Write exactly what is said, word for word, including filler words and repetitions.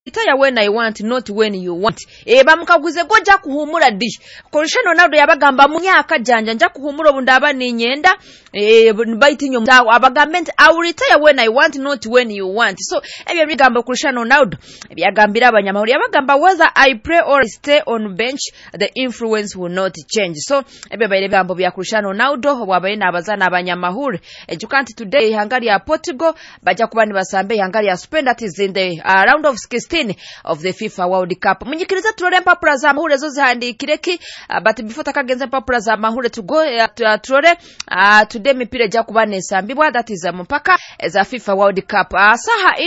Retire when I want, not when you want. E bamukaguze goja kuhumura dish. Cristiano Ronaldo yabagamba mu myaka janja nja kuhumura obundaba ninyenda e baiti nyo mtawo abagamba nti I will retire when I want, not when you want. So ebyo bigamba Cristiano Ronaldo ebyagambira abanyamahuri yabagamba whether I play or stay on bench the influence will not change. So ebyo bayire bigambo bya Cristiano Ronaldo wabayina abazana abanyamahuri ejukanti today hangali ya Portugal baja kubani basambe hangali ya Spain that is in the uh, round of sixteen of the FIFA World Cup. Munyikiriza turore mpapura za mahure zo zihandikireki uh, but before takagenza mpapura za mahure to go uh, turore uh, today mipire ja kubane sambibwa that is uh, mpaka za FIFA World Cup uh, saha